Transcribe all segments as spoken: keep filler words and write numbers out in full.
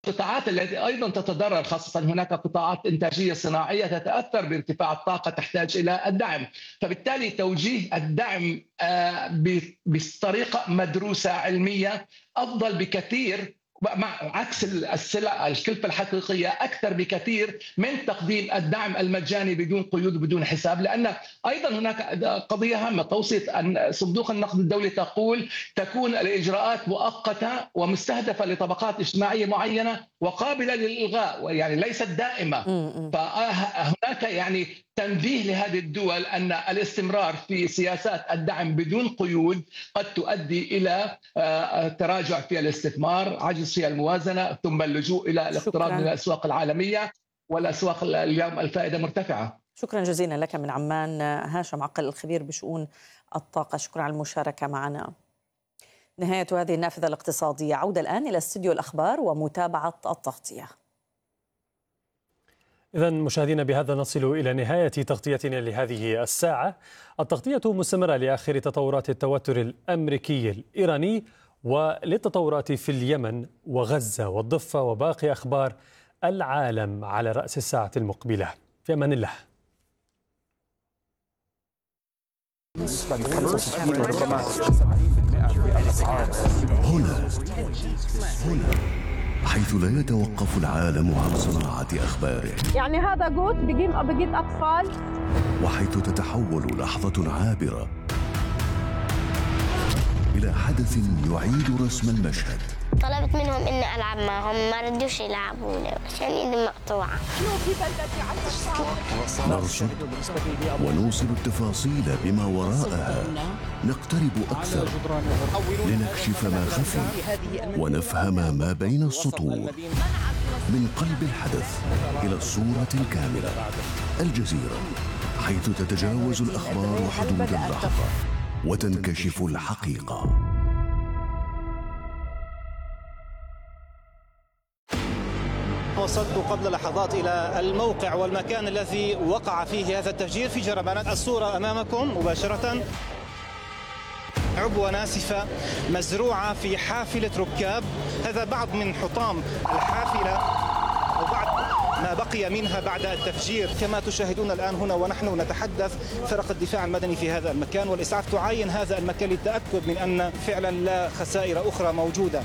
القطاعات التي أيضا تتضرر، خاصة هناك قطاعات إنتاجية صناعية تتأثر بارتفاع الطاقة تحتاج إلى الدعم. فبالتالي توجيه الدعم بطريقة مدروسة علمية أفضل بكثير، مع عكس السلع الكلفة الحقيقية أكثر بكثير من تقديم الدعم المجاني بدون قيود وبدون حساب. لأن أيضا هناك قضية هامة، توصية أن صندوق النقد الدولي تقول تكون الإجراءات مؤقتة ومستهدفة لطبقات اجتماعية معينة وقابلة للإلغاء، يعني ليست دائمة. فهناك يعني تنبيه لهذه الدول أن الاستمرار في سياسات الدعم بدون قيود قد تؤدي إلى تراجع في الاستثمار، عجز في الموازنة، ثم اللجوء إلى الاقتراب من الأسواق العالمية، والأسواق اليوم الفائدة مرتفعة. شكرا جزيلا لك من عمان هاشم عقل الخبير بشؤون الطاقة، شكرا على المشاركة معنا. نهاية هذه النافذة الاقتصادية، عودة الآن إلى استديو الأخبار ومتابعة التغطية. إذن مشاهدينا بهذا نصل إلى نهاية تغطيتنا لهذه الساعة. التغطية مستمرة لآخر تطورات التوتر الأمريكي الإيراني وللتطورات في اليمن وغزة والضفة وباقي أخبار العالم على رأس الساعة المقبلة. في أمان الله. هنا هنا حيث لا يتوقف العالم عن صناعة أخباره، يعني هذا جوت بجيب بجيب أطفال، وحيث تتحول لحظة عابرة إلى حدث يعيد رسم المشهد. طلبت منهم إني ألعب معهم، ما ردوش يلعبوني عشان إيدي مقطوعة. نرصد ونوصل التفاصيل بما وراءها، نقترب أكثر لنكشف ما خفي ونفهم ما بين السطور. من قلب الحدث إلى الصورة الكاملة، الجزيرة، حيث تتجاوز الأخبار حدود اللحظة وتنكشف الحقيقة. وصلت قبل لحظات إلى الموقع والمكان الذي وقع فيه هذا التفجير في جربانات. الصورة أمامكم مباشرة، عبوة ناسفة مزروعة في حافلة ركاب. هذا بعض من حطام الحافلة وبعض ما بقي منها بعد التفجير. كما تشاهدون الآن هنا ونحن نتحدث، فرق الدفاع المدني في هذا المكان والإسعاف تعاين هذا المكان للتأكد من أن فعلا لا خسائر أخرى موجودة.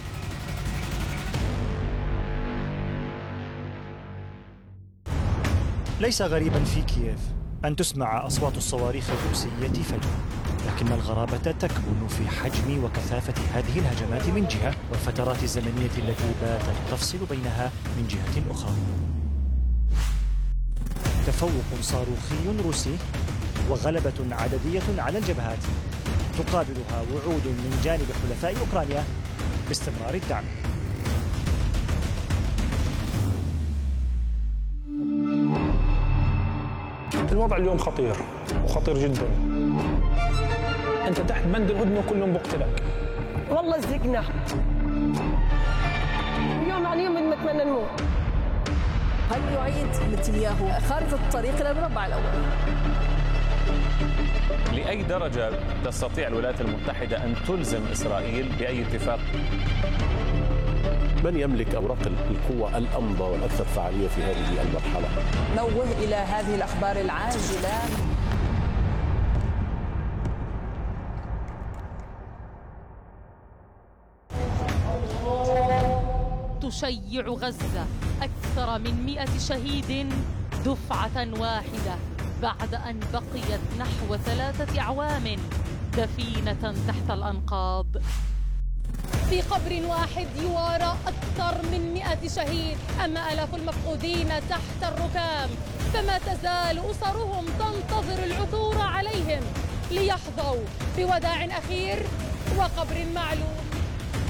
ليس غريبا في كييف أن تسمع أصوات الصواريخ الروسية فجأة، لكن الغرابة تكمن في حجم وكثافة هذه الهجمات من جهة، والفترات الزمنية التي باتت تفصل بينها من جهة أخرى. تفوق صاروخي روسي وغلبة عددية على الجبهات تقابلها وعود من جانب حلفاء أوكرانيا باستمرار الدعم. الوضع اليوم خطير وخطير جدا. انت تحت بند الهدنه كلهم بقتلك. والله زقنا يوم عن يوم نتمنى نموت. هل يعيد نتنياهو خارطة الطريق إلى المربع الأول؟ لأي درجة تستطيع الولايات المتحدة أن تلزم إسرائيل بأي اتفاق؟ من يملك أوراق القوة الأمضى والأكثر فعالية في هذه المرحلة؟ نوه إلى هذه الأخبار العاجلة. تشيع غزة أكثر من مئة شهيد دفعة واحدة بعد أن بقيت نحو ثلاثة أعوام دفينة تحت الأنقاض. في قبر واحد يوارى أكثر من مئة شهيد، أما آلاف المفقودين تحت الركام، فما تزال أسرهم تنتظر العثور عليهم ليحظوا بوداع أخير وقبر معلوم.